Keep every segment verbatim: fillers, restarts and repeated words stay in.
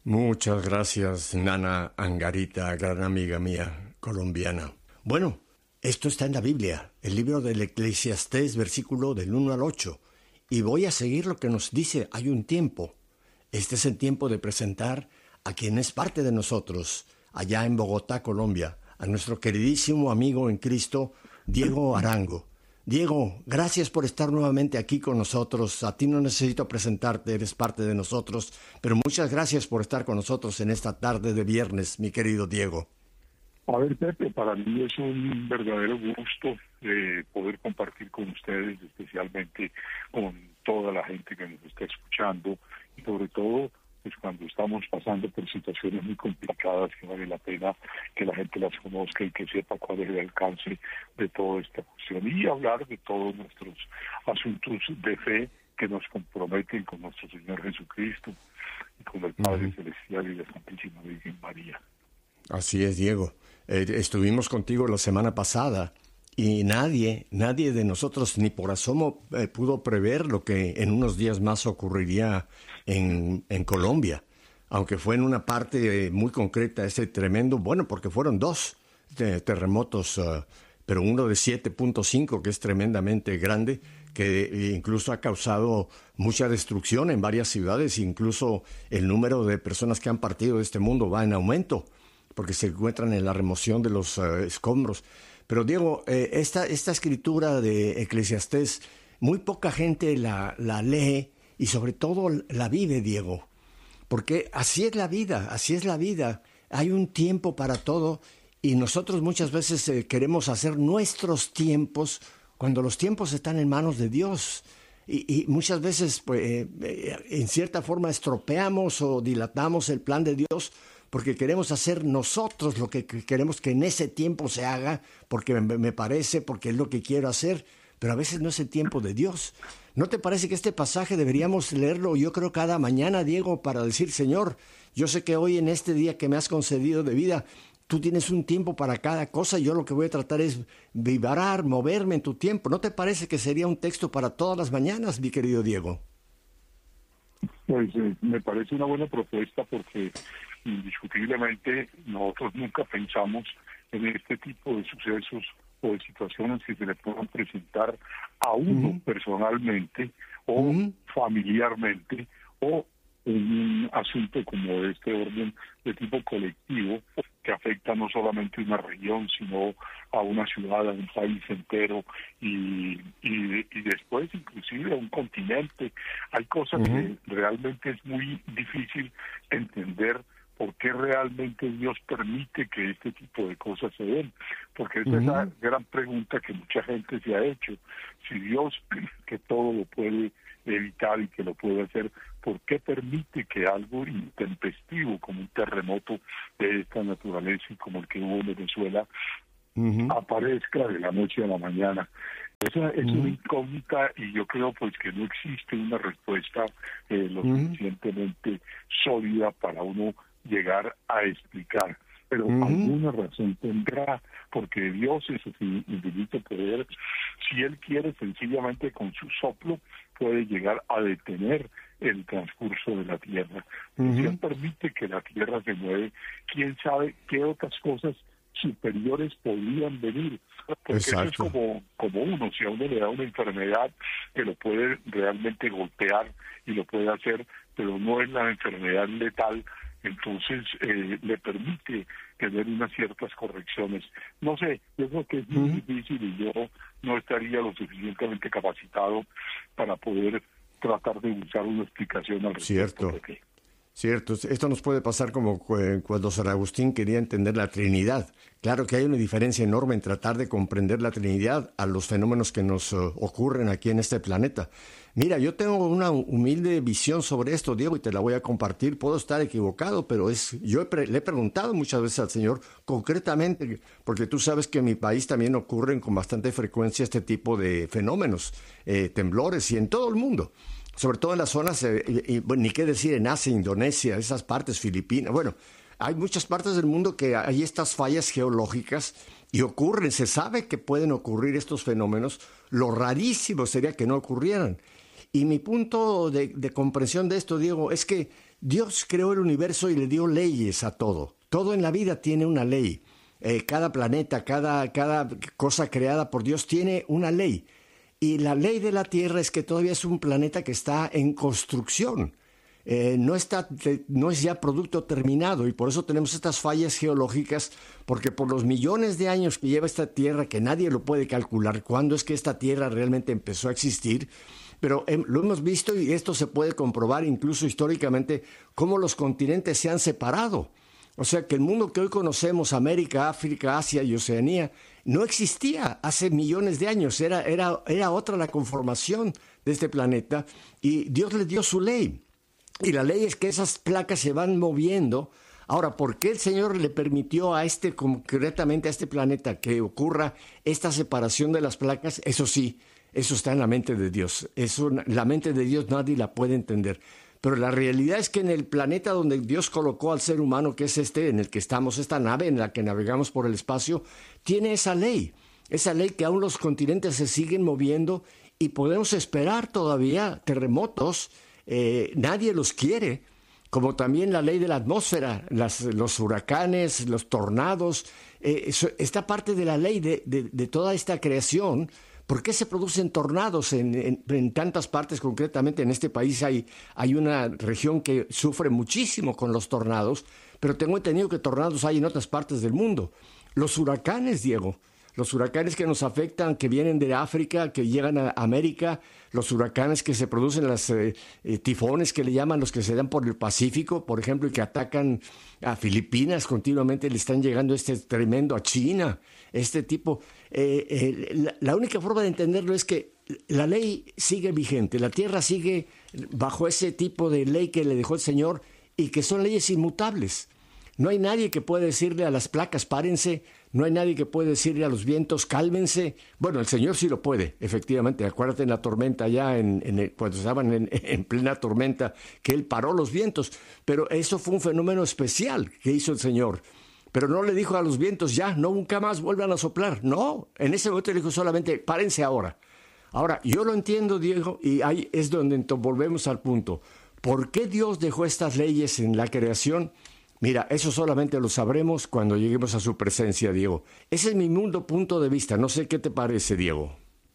Muchas gracias, Nana Angarita, gran amiga mía colombiana. Bueno, esto está en la Biblia, el libro del Eclesiastés, versículo del uno al ocho. Y voy a seguir lo que nos dice, hay un tiempo. Este es el tiempo de presentar a quien es parte de nosotros, allá en Bogotá, Colombia, a nuestro queridísimo amigo en Cristo, Diego Arango. Diego, gracias por estar nuevamente aquí con nosotros. A ti no necesito presentarte, eres parte de nosotros, pero muchas gracias por estar con nosotros en esta tarde de viernes, mi querido Diego. A ver, Pepe, para mí es un verdadero gusto eh, poder compartir con ustedes, especialmente con toda la gente que nos está escuchando, y sobre todo pues cuando estamos pasando por situaciones muy complicadas que vale la pena que la gente las conozca y que sepa cuál es el alcance de toda esta cuestión, y hablar de todos nuestros asuntos de fe que nos comprometen con nuestro Señor Jesucristo y con el Padre uh-huh. Celestial y la Santísima Virgen María. Así es, Diego. Eh, estuvimos contigo la semana pasada y nadie, nadie de nosotros ni por asomo eh, pudo prever lo que en unos días más ocurriría en, en Colombia, aunque fue en una parte eh, muy concreta ese tremendo, bueno, porque fueron dos de terremotos, uh, pero uno de siete punto cinco, que es tremendamente grande, que incluso ha causado mucha destrucción en varias ciudades, incluso el número de personas que han partido de este mundo va en aumento, porque se encuentran en la remoción de los uh, escombros. Pero Diego, eh, esta, esta escritura de Eclesiastés, muy poca gente la, la lee y sobre todo la vive, Diego, porque así es la vida, así es la vida. Hay un tiempo para todo y nosotros muchas veces eh, queremos hacer nuestros tiempos cuando los tiempos están en manos de Dios. Y, y muchas veces, pues, eh, eh, en cierta forma, estropeamos o dilatamos el plan de Dios porque queremos hacer nosotros lo que queremos que en ese tiempo se haga, porque me, me parece, porque es lo que quiero hacer, pero a veces no es el tiempo de Dios. ¿No te parece que este pasaje deberíamos leerlo, yo creo, cada mañana, Diego, para decir, Señor, yo sé que hoy en este día que me has concedido de vida, tú tienes un tiempo para cada cosa, y yo lo que voy a tratar es vibrar, moverme en tu tiempo? ¿No te parece que sería un texto para todas las mañanas, mi querido Diego? Pues eh, me parece una buena propuesta porque indiscutiblemente nosotros nunca pensamos en este tipo de sucesos o de situaciones que se le puedan presentar a uno uh-huh. personalmente o uh-huh. familiarmente, o un asunto como de este orden de tipo colectivo que afecta no solamente a una región, sino a una ciudad, a un país entero y, y, y después inclusive a un continente. Hay cosas uh-huh. que realmente es muy difícil entender por qué realmente Dios permite que este tipo de cosas se den, porque esa uh-huh. es la gran pregunta que mucha gente se ha hecho. Si Dios, que todo lo puede evitar y que lo puede hacer, ¿por qué permite que algo intempestivo como un terremoto de esta naturaleza y como el que hubo en Venezuela uh-huh. aparezca de la noche a la mañana? Esa es uh-huh. una incógnita y yo creo pues que no existe una respuesta eh, lo uh-huh. suficientemente sólida para uno llegar a explicar, pero uh-huh. alguna razón tendrá, porque Dios es ese infinito poder. Si Él quiere, sencillamente con su soplo puede llegar a detener el transcurso de la tierra. Uh-huh. Si Él permite que la tierra se mueve, quién sabe qué otras cosas superiores podrían venir, porque Exacto. eso es como, como uno, si a uno le da una enfermedad que lo puede realmente golpear y lo puede hacer, pero no es la enfermedad letal, entonces eh, le permite tener unas ciertas correcciones. No sé, yo creo que es muy uh-huh. difícil y yo no estaría lo suficientemente capacitado para poder tratar de buscar una explicación al respecto. Cierto. Cierto, esto nos puede pasar como cuando San Agustín quería entender la Trinidad. Claro que hay una diferencia enorme en tratar de comprender la Trinidad a los fenómenos que nos uh, ocurren aquí en este planeta. Mira, yo tengo una humilde visión sobre esto, Diego, y te la voy a compartir. Puedo estar equivocado, pero es yo he pre- le he preguntado muchas veces al Señor, concretamente, porque tú sabes que en mi país también ocurren con bastante frecuencia este tipo de fenómenos, eh, temblores, y en todo el mundo. Sobre todo en las zonas, eh, y, y, bueno, ni qué decir, en Asia, Indonesia, esas partes, Filipinas. Bueno, hay muchas partes del mundo que hay estas fallas geológicas y ocurren. Se sabe que pueden ocurrir estos fenómenos. Lo rarísimo sería que no ocurrieran. Y mi punto de, de comprensión de esto, Diego, es que Dios creó el universo y le dio leyes a todo. Todo en la vida tiene una ley. Eh, cada planeta, cada, cada cosa creada por Dios tiene una ley. Y la ley de la Tierra es que todavía es un planeta que está en construcción. Eh, no, está, no es ya producto terminado y por eso tenemos estas fallas geológicas, porque por los millones de años que lleva esta Tierra, que nadie lo puede calcular, cuándo es que esta Tierra realmente empezó a existir, pero eh, lo hemos visto y esto se puede comprobar incluso históricamente, cómo los continentes se han separado. O sea que el mundo que hoy conocemos, América, África, Asia y Oceanía, no existía hace millones de años. Era, era, era otra la conformación de este planeta y Dios le dio su ley. Y la ley es que esas placas se van moviendo. Ahora, ¿por qué el Señor le permitió a este, concretamente a este planeta, que ocurra esta separación de las placas? Eso sí, eso está en la mente de Dios. Eso, la mente de Dios nadie la puede entender. Pero la realidad es que en el planeta donde Dios colocó al ser humano, que es este, en el que estamos, esta nave en la que navegamos por el espacio, tiene esa ley. Esa ley que aún los continentes se siguen moviendo y podemos esperar todavía terremotos. Eh, nadie los quiere, como también la ley de la atmósfera, las, los huracanes, los tornados. Eh, eso, esta parte de la ley de, de, de toda esta creación. ¿Por qué se producen tornados en, en, en tantas partes? Concretamente en este país hay, hay una región que sufre muchísimo con los tornados, pero tengo entendido que tornados hay en otras partes del mundo. Los huracanes, Diego, los huracanes que nos afectan, que vienen de África, que llegan a América, los huracanes que se producen, los eh, eh, tifones que le llaman, los que se dan por el Pacífico, por ejemplo, y que atacan a Filipinas continuamente, le están llegando este tremendo a China, este tipo. Eh, eh, la, la única forma de entenderlo es que la ley sigue vigente, la tierra sigue bajo ese tipo de ley que le dejó el Señor y que son leyes inmutables. No hay nadie que pueda decirle a las placas, párense, no hay nadie que pueda decirle a los vientos, cálmense. Bueno, el Señor sí lo puede, efectivamente. Acuérdate en la tormenta ya, en, en el, cuando estaban en, en plena tormenta, que Él paró los vientos. Pero eso fue un fenómeno especial que hizo el Señor. Pero no le dijo a los vientos, ya, no, nunca más vuelvan a soplar. No, en ese momento le dijo solamente, párense ahora. Ahora, yo lo entiendo, Diego, y ahí es donde volvemos al punto. ¿Por qué Dios dejó estas leyes en la creación? Mira, eso solamente lo sabremos cuando lleguemos a su presencia, Diego. Ese es mi mundo punto de vista. No sé qué te parece, Diego.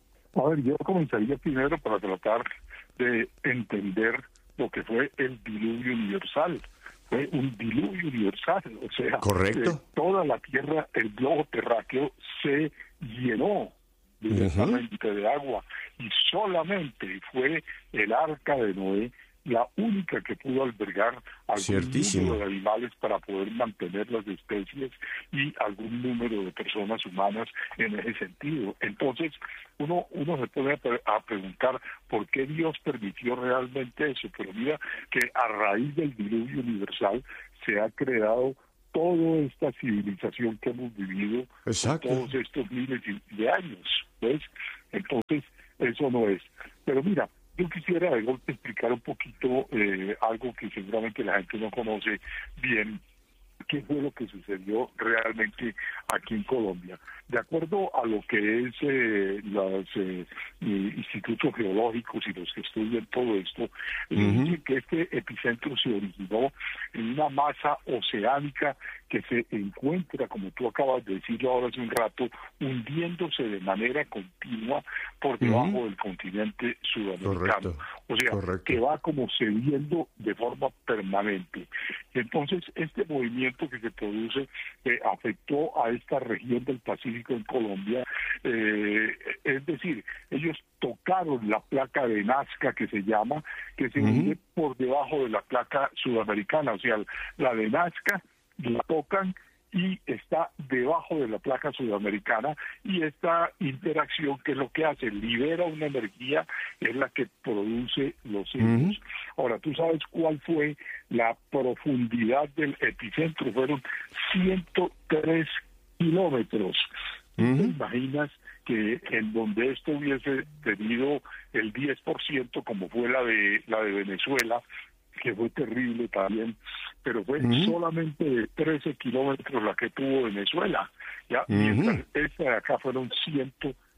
A ver, yo comenzaría primero para tratar de entender lo que fue el diluvio universal. Fue un diluvio universal, o sea, correcto. Eh, toda la tierra, el globo terráqueo se llenó directamente uh-huh. de agua y solamente fue el arca de Noé la única que pudo albergar algún número de animales para poder mantener las especies y algún número de personas humanas en ese sentido. Entonces, uno uno se puede a preguntar por qué Dios permitió realmente eso, pero mira que a raíz del diluvio universal se ha creado toda esta civilización que hemos vivido Exacto. todos estos miles de años, ¿ves? Entonces, eso no es. Pero mira, yo quisiera de golpe explicar un poquito eh, algo que seguramente la gente no conoce bien, qué fue lo que sucedió realmente aquí en Colombia. De acuerdo a lo que es eh, los eh, institutos geológicos y los que estudian todo esto, uh-huh. dicen que este epicentro se originó en una masa oceánica que se encuentra, como tú acabas de decirlo ahora hace un rato, hundiéndose de manera continua por debajo uh-huh. del continente sudamericano. Correcto. O sea, Correcto. que va como cediendo de forma permanente. Entonces, este movimiento que se produce eh, afectó a esta región del Pacífico en Colombia, eh, es decir, ellos tocaron la placa de Nazca, que se llama, que se hunde uh-huh. por debajo de la placa sudamericana, o sea, la de Nazca la tocan y está debajo de la placa sudamericana, y esta interacción, que es lo que hace, libera una energía, es la que produce los sismos. Uh-huh. Ahora, ¿tú sabes cuál fue la profundidad del epicentro? Fueron ciento tres kilómetros. Uh-huh. ¿Te imaginas que en donde esto hubiese tenido el diez por ciento, como fue la de la de Venezuela, que fue terrible también, pero fue uh-huh. solamente de trece kilómetros la que tuvo Venezuela, ya, uh-huh. mientras esta de acá fueron ciento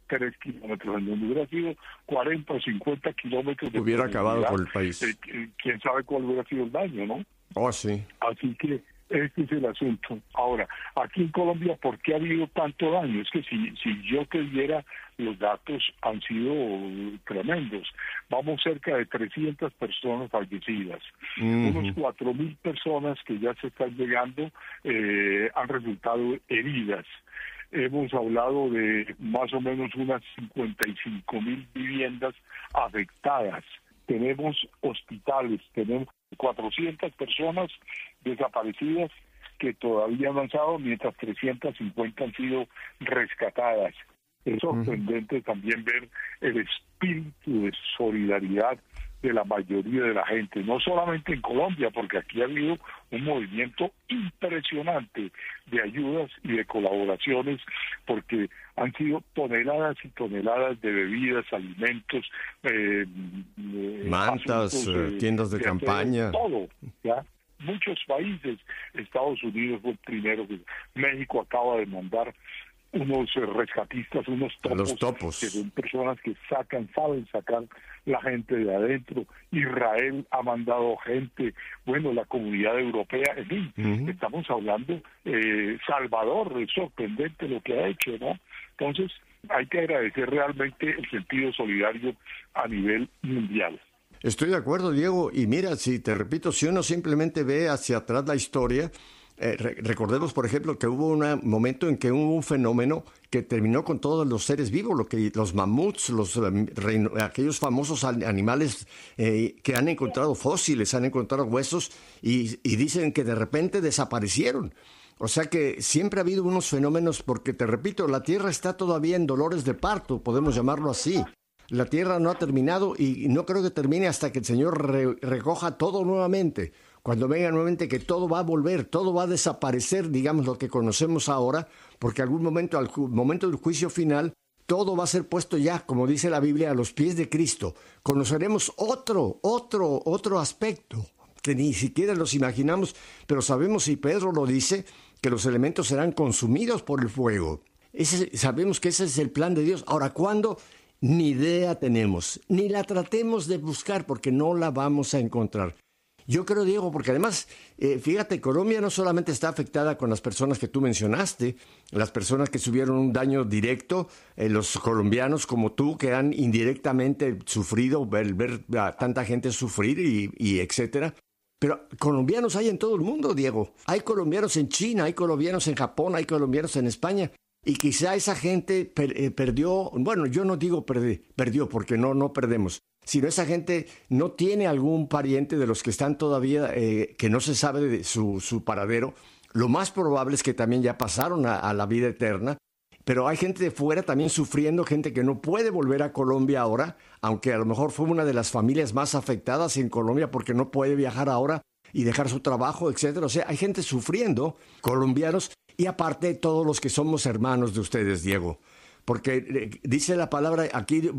tres kilómetros, en donde hubiera sido cuarenta o cincuenta kilómetros de hubiera acabado con el país. Eh, eh, quién sabe cuál hubiera sido el daño, ¿no? Oh, sí. Así que este es el asunto. Ahora, aquí en Colombia, ¿por qué ha habido tanto daño? Es que si, si yo te diera, los datos han sido tremendos. Vamos cerca de trescientas personas fallecidas. Uh-huh. Unos cuatro mil personas que ya se están llegando eh, han resultado heridas. Hemos hablado de más o menos unas cincuenta y cinco mil viviendas afectadas. Tenemos hospitales, tenemos cuatrocientas personas desaparecidas que todavía han avanzado, mientras trescientas cincuenta han sido rescatadas. Es sorprendente uh-huh. también ver el espíritu de solidaridad de la mayoría de la gente, no solamente en Colombia, porque aquí ha habido un movimiento impresionante de ayudas y de colaboraciones, porque han sido toneladas y toneladas de bebidas, alimentos, eh, mantas, asuntos, eh, tiendas de, de campaña, todo, ¿ya? Muchos países, Estados Unidos fue el primero, que México acaba de mandar unos rescatistas, unos topos, Los topos, que son personas que sacan, saben sacar la gente de adentro. Israel ha mandado gente, bueno, la comunidad europea, en fin, uh-huh. estamos hablando, eh, Salvador, es sorprendente lo que ha hecho, ¿no? Entonces, hay que agradecer realmente el sentido solidario a nivel mundial. Estoy de acuerdo, Diego, y mira, si te repito, si uno simplemente ve hacia atrás la historia, Eh, re- recordemos, por ejemplo, que hubo un momento en que hubo un fenómeno que terminó con todos los seres vivos, lo que los mamuts, los um, reino, aquellos famosos animales eh, que han encontrado fósiles, han encontrado huesos y, y dicen que de repente desaparecieron. O sea que siempre ha habido unos fenómenos, porque te repito, la Tierra está todavía en dolores de parto, podemos llamarlo así. La Tierra no ha terminado y no creo que termine hasta que el Señor re- recoja todo nuevamente. Cuando venga nuevamente, que todo va a volver, todo va a desaparecer, digamos, lo que conocemos ahora, porque algún momento, al ju- momento del juicio final, todo va a ser puesto ya, como dice la Biblia, a los pies de Cristo. Conoceremos otro, otro, otro aspecto que ni siquiera los imaginamos, pero sabemos, y Pedro lo dice, que los elementos serán consumidos por el fuego. Ese, sabemos que ese es el plan de Dios. Ahora, ¿cuándo? Ni idea tenemos, ni la tratemos de buscar, porque no la vamos a encontrar. Yo creo, Diego, porque además, eh, fíjate, Colombia no solamente está afectada con las personas que tú mencionaste, las personas que tuvieron un daño directo, eh, los colombianos como tú, que han indirectamente sufrido, ver, ver a tanta gente sufrir y, y etcétera. Pero colombianos hay en todo el mundo, Diego. Hay colombianos en China, hay colombianos en Japón, hay colombianos en España. Y quizá esa gente per, eh, perdió, bueno, yo no digo perdí, perdió porque no, no perdemos, sino esa gente no tiene algún pariente de los que están todavía, eh, que no se sabe de su, su paradero. Lo más probable es que también ya pasaron a, a la vida eterna, pero hay gente de fuera también sufriendo, gente que no puede volver a Colombia ahora, aunque a lo mejor fue una de las familias más afectadas en Colombia porque no puede viajar ahora y dejar su trabajo, etcétera. O sea, hay gente sufriendo, colombianos, y aparte todos los que somos hermanos de ustedes, Diego. Porque eh, dice la palabra, aquí